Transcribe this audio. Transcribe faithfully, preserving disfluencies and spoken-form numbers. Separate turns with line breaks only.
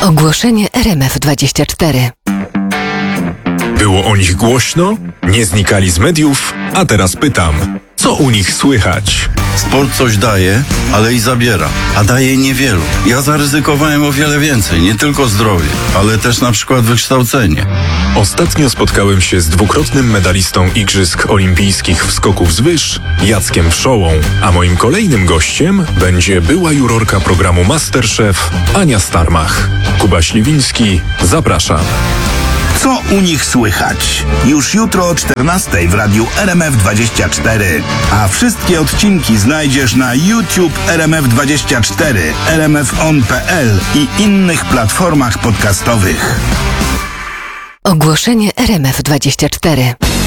Ogłoszenie R M F dwadzieścia cztery.
Było o nich głośno, nie znikali z mediów, a teraz pytam, co u nich słychać?
Sport coś daje, ale i zabiera, a daje niewielu. Ja zaryzykowałem o wiele więcej, nie tylko zdrowie, ale też na przykład wykształcenie.
Ostatnio spotkałem się z dwukrotnym medalistą Igrzysk Olimpijskich w skoku wzwyż, Jackiem Wszołą, a moim kolejnym gościem będzie była jurorka programu MasterChef Ania Starmach. Kuba Śliwiński, zapraszam.
Co u nich słychać? Już jutro o czternastej w radiu R M F dwadzieścia cztery. A wszystkie odcinki znajdziesz na YouTube R M F dwadzieścia cztery, R M F on kropka p l i innych platformach podcastowych.
Ogłoszenie R M F dwadzieścia cztery.